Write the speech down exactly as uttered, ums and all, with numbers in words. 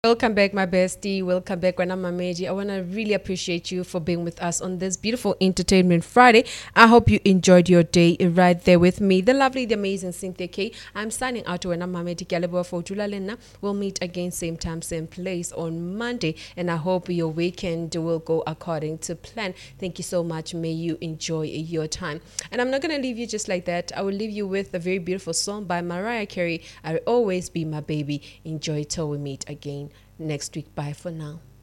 Welcome back, my bestie. Welcome back, Wana Mameji. I want to really appreciate you for being with us on this beautiful Entertainment Friday. I hope you enjoyed your day right there with me, the lovely, the amazing Cynthia K. I'm signing out to Wana Mameji Galebo for Tulalena. We'll meet again, same time, same place on Monday. And I hope your weekend will go according to plan. Thank you so much. May you enjoy your time. And I'm not going to leave you just like that. I will leave you with a very beautiful song by Mariah Carey. I'll always be my baby. Enjoy till we meet again next week. Bye for now.